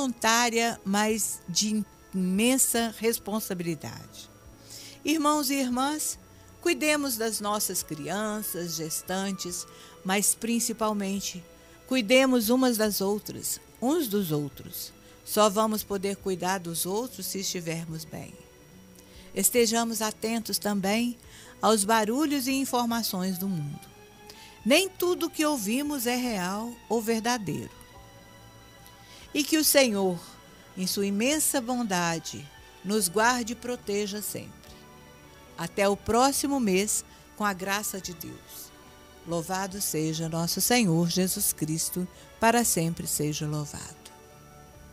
voluntária, mas de imensa responsabilidade. Irmãos e irmãs, cuidemos das nossas crianças, gestantes, mas principalmente cuidemos umas das outras, uns dos outros. Só vamos poder cuidar dos outros se estivermos bem. Estejamos atentos também aos barulhos e informações do mundo. Nem tudo que ouvimos é real ou verdadeiro. E que o Senhor, em sua imensa bondade, nos guarde e proteja sempre. Até o próximo mês, com a graça de Deus. Louvado seja nosso Senhor Jesus Cristo, para sempre seja louvado.